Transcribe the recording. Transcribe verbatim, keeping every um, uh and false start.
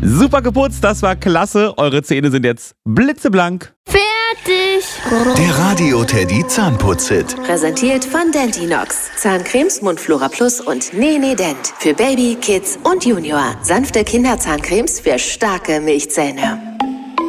Super geputzt, das war klasse. Eure Zähne sind jetzt blitzeblank. Fertig. Der Radio Teddy Zahnputz-Hit. Präsentiert von Dentinox. Zahncremes, Mundflora Plus und Nene Dent. Für Baby, Kids und Junior. Sanfte Kinderzahncremes für starke Milchzähne.